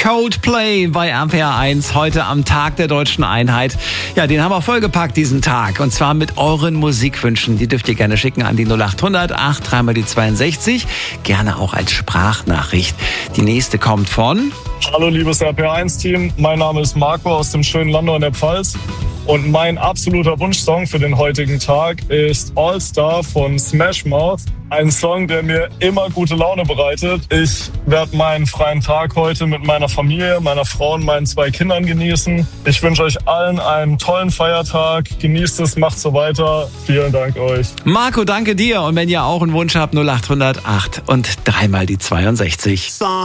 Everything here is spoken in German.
Coldplay bei RPR 1 heute am Tag der Deutschen Einheit. Ja, den haben wir vollgepackt, diesen Tag. Und zwar mit euren Musikwünschen. Die dürft ihr gerne schicken an die 0800 83 mal die 62. Gerne auch als Sprachnachricht. Die nächste kommt von... Hallo liebes RPR 1-Team, mein Name ist Marco aus dem schönen Landau in der Pfalz. Und mein absoluter Wunschsong für den heutigen Tag ist All Star von Smash Mouth. Ein Song, der mir immer gute Laune bereitet. Ich werde meinen freien Tag heute mit meiner Familie, meiner Frau und meinen 2 Kindern genießen. Ich wünsche euch allen einen tollen Feiertag. Genießt es, macht so weiter. Vielen Dank euch. Marco, danke dir. Und wenn ihr auch einen Wunsch habt, 0800 8 und 3 mal die 62.